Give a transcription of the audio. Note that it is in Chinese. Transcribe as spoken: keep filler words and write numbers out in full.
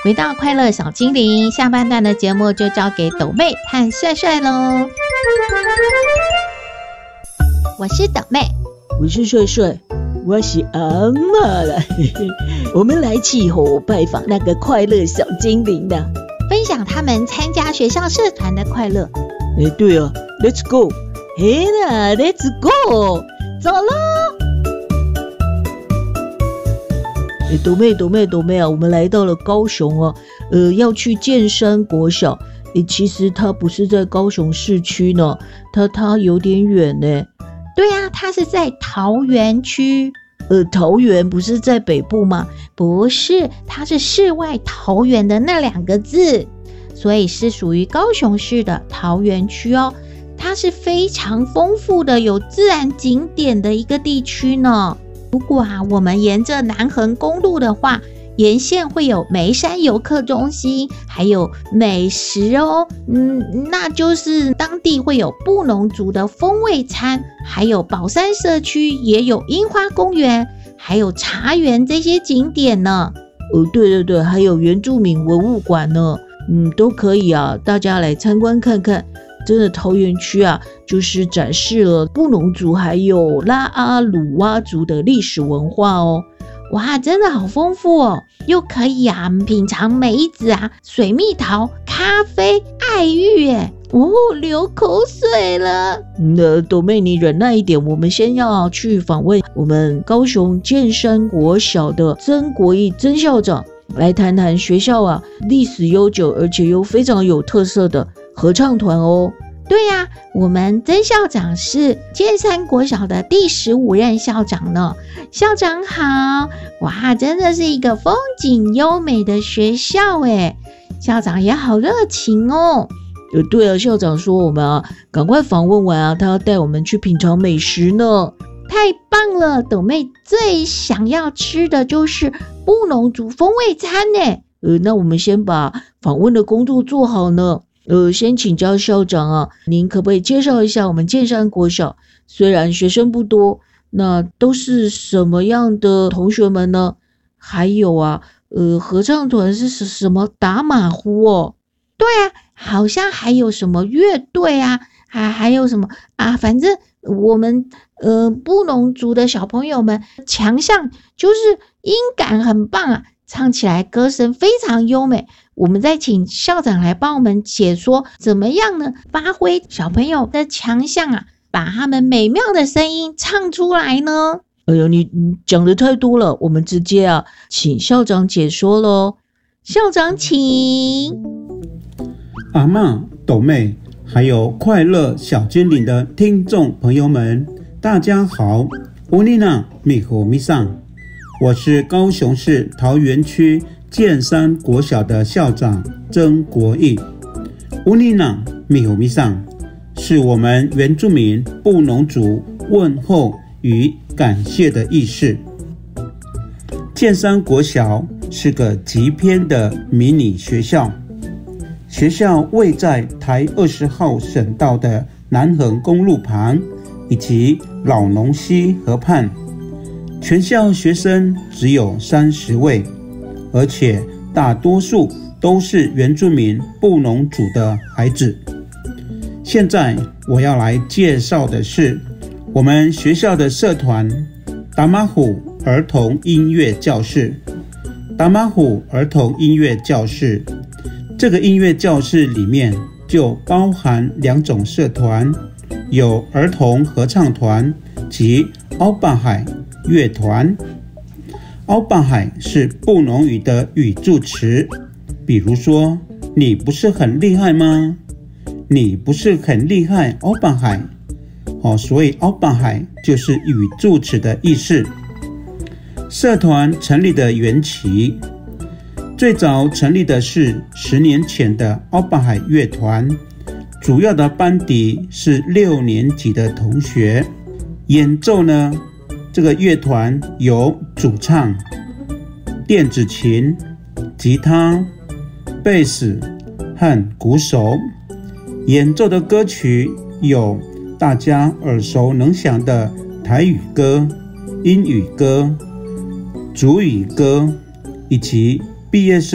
回到快乐小精灵，下半段的节目就交给斗妹和帅帅咯。我是斗妹， 我是帅帅，我是阿嬷啦。我们来气候拜访那个快乐小精灵啦， 分享他们参加学校社团的快乐。 哎，对啊 ，Let's go， 嘿啦 ，Let's go， 走咯。哎，斗妹，斗妹，斗妹啊，我们来到了高雄哦，呃，要去建山国小。哎，其实它不是在高雄市区呢，它它有点远呢。 对啊，它是在桃园区。 呃，桃园不是在北部吗？ 不是，它是世外桃源的那两个字，所以是属于高雄市的桃园区哦。它是非常丰富的有自然景点的一个地区呢。如果啊，我们沿着南横公路的话，沿线会有梅山游客中心，还有美食哦，嗯，那就是当地会有布农族的风味餐，还有宝山社区也有樱花公园，还有茶园这些景点呢。 哦，对对对，还有原住民文物馆呢，嗯，都可以啊，大家来参观看看。真的桃园区啊，就是展示了布农族还有拉阿鲁哇族的历史文化哦。 哇，真的好丰富哦，又可以啊品尝梅子啊、水蜜桃、咖啡、爱玉耶，哦，流口水了。 那斗妹你忍耐一点，我们先要去访问我们高雄建山国小的曾国义曾校长，来谈谈学校啊历史悠久而且又非常有特色的合唱团哦。 对呀、啊，我们曾校长是建山国小的第十五任校长呢。校长好，哇，真的是一个风景优美的学校诶，校长也好热情哦。 呃，对啊，校长说我们啊，赶快访问完啊，他要带我们去品尝美食呢。 太棒了，斗妹最想要吃的就是布农族风味餐呢。 呃，那我们先把访问的工作做好呢。呃，先请教校长啊，您可不可以介绍一下我们建山国小？虽然学生不多，那都是什么样的同学们呢？还有啊，呃，合唱团是什么打马虎哦？ 对啊，好像还有什么乐队啊，还还有什么啊？反正我们呃布农族的小朋友们强项就是音感很棒啊，唱起来歌声非常优美。我们再请校长来帮我们解说，怎么样呢？发挥小朋友的强项啊，把他们美妙的声音唱出来呢？ 哎呦，你你讲的太多了，我们直接啊，请校长解说咯。 校长请。 阿嬷、斗妹，还有快乐小精灵的听众朋友们，大家好，乌尼娜米虎米桑，我是高雄市桃园区建山国小的校长曾国义。乌尼娜米虎米桑是我们原住民布农族问候与感谢的意思。建山国小是个极偏的迷你学校，学校位在台二十号省道的南横公路旁以及老农溪河畔，全校学生只有三十位，而且大多数都是原住民布农族的孩子。现在我要来介绍的是我们学校的社团达马虎儿童音乐教室。达马虎儿童音乐教室，这个音乐教室里面就包含两种社团，有儿童合唱团及奥巴海乐团。奥巴海是布农语的语助词，比如说你不是很厉害吗？你不是很厉害奥巴海、哦、所以奥巴海就是语助词的意思。社团成立的缘起，最早成立的是十年前的奥巴海乐团，主要的班底是六年级的同学。演奏呢，这个乐团有主唱、电子琴、吉他、贝斯和鼓手。演奏的歌曲有大家耳熟能详的台语歌、英语歌、族语歌以及毕业生